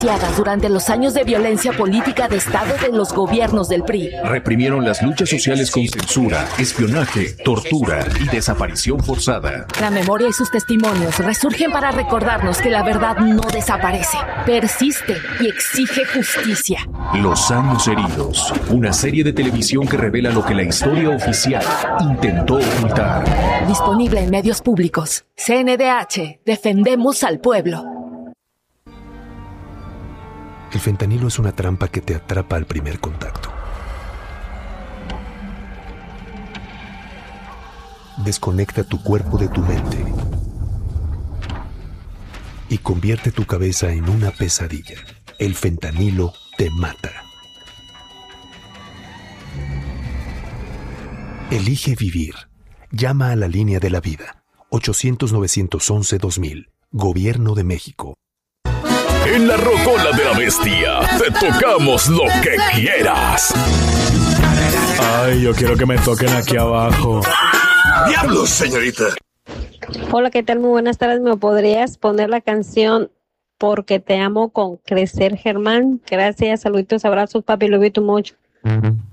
durante los años de violencia política de Estado de los gobiernos del PRI. Reprimieron las luchas sociales con censura, espionaje, tortura y desaparición forzada. La memoria y sus testimonios resurgen para recordarnos que la verdad no desaparece, persiste y exige justicia. Los años heridos, una serie de televisión que revela lo que la historia oficial intentó ocultar. Disponible en medios públicos. CNDH, defendemos al pueblo. El fentanilo es una trampa que te atrapa al primer contacto. Desconecta tu cuerpo de tu mente y convierte tu cabeza en una pesadilla. El fentanilo te mata. Elige vivir. Llama a la línea de la vida. 800-911-2000. Gobierno de México. En la Rocola de la Bestia te tocamos lo que quieras. Ay, yo quiero que me toquen aquí abajo. ¡Diablos, señorita! Hola, ¿qué tal? Muy buenas tardes. ¿Me podrías poner la canción Porque te amo con Crecer, Germán? Gracias, saluditos, abrazos, papi, lo vi mucho.